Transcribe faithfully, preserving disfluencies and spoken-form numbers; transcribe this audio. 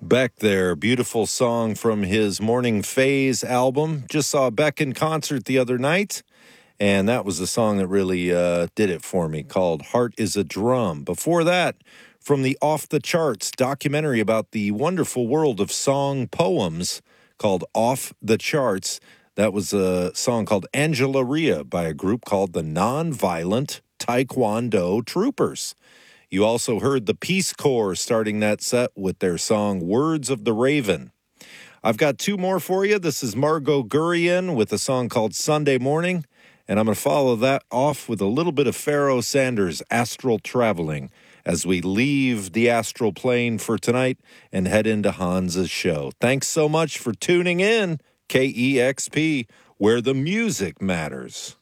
Beck there, beautiful song from his Morning Phase album. Just saw Beck in concert the other night, and that was the song that really uh, did it for me, called Heart is a Drum. Before that, from the Off the Charts documentary about the wonderful world of song poems called Off the Charts, that was a song called Angela Ria by a group called the Nonviolent Taekwondo Troopers. You also heard the Peace Corps starting that set with their song Words of the Raven. I've got two more for you. This is Margot Guryan with a song called Sunday Morning, and I'm going to follow that off with a little bit of Pharoah Sanders' Astral Traveling as we leave the astral plane for tonight and head into Hans's show. Thanks so much for tuning in, K E X P, where the music matters.